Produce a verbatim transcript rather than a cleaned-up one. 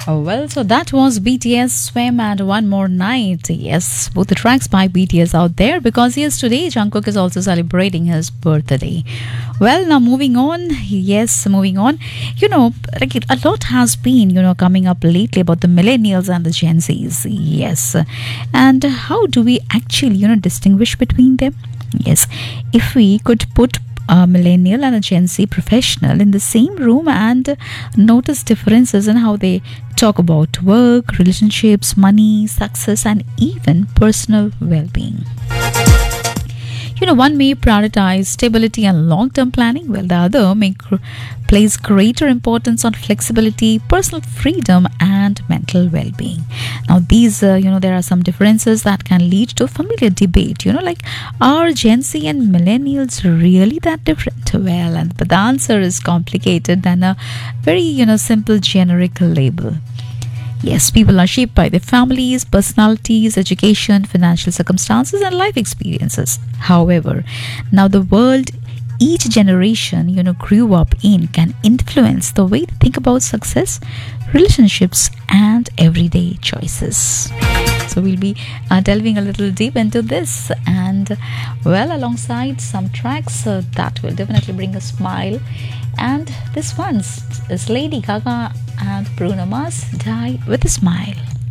Oh, well, so that was B T S Swim and One More Night. Yes, both the tracks by B T S out there because yes, today Jungkook is also celebrating his birthday. Well, now moving on. Yes, moving on. You know, like a lot has been, you know, coming up lately about the millennials and the Gen Zs. Yes. And how do we actually, you know, distinguish between them? Yes. If we could put a millennial and a Gen Z professional in the same room and notice differences in how they talk about work, relationships, money, success, and even personal well being. You know, one may prioritize stability and long term planning, while the other may gr- place greater importance on flexibility, personal freedom, and mental well being. Now, these, uh, you know, there are some differences that can lead to familiar debate. You know, like, are Gen Z and millennials really that different? Well, and but the answer is complicated than a very, you know, simple generic label. Yes, people are shaped by their families, personalities, education, financial circumstances, and life experiences. However, now the world each generation, you know, grew up in can influence the way they think about success, relationships, and everyday choices. So we'll be uh, delving a little deep into this, and well, alongside some tracks uh, that will definitely bring a smile. And this one is Lady Gaga and Bruno Mars, Die with a Smile.